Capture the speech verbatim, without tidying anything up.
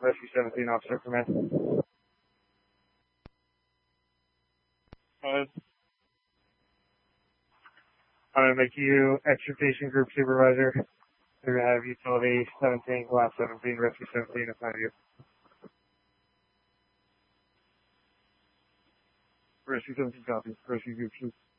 Rescue seventeen, Officer Command. Uh, I'm going to make you Extrication Group Supervisor. We're going to have Utility seventeen, Class seventeen, Rescue seventeen assigned to you. Rescue seventeen copies. Rescue Group